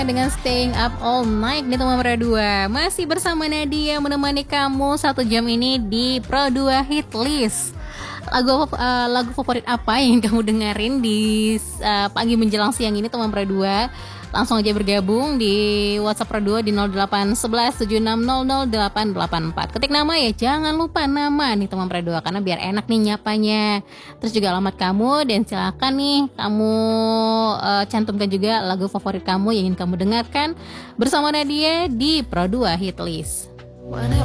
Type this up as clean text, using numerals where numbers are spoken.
Dengan Staying Up All Night di Teman Pro 2. Masih bersama Nadia menemani kamu 1 jam ini di Pro 2 Hit List. Lagu favorit apa yang kamu dengerin di pagi menjelang siang ini Teman Pro 2? Langsung aja bergabung di WhatsApp Pro 2 di 0811 7600 884. Ketik nama ya, jangan lupa nama nih Teman Pro 2 karena biar enak nih nyapanya. Terus juga alamat kamu dan silakan nih kamu cantumkan juga lagu favorit kamu yang ingin kamu dengarkan bersama Nadia di Pro 2 Hit List.